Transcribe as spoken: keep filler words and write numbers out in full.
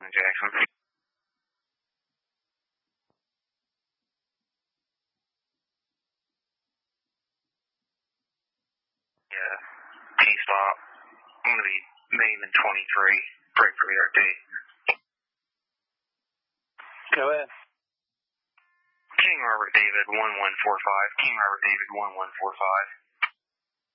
Jackson. Yeah, T-stop. I'm going to be naming twenty-three. Break for E R T. Go ahead. King Robert David one one four five. King Robert David one one four five.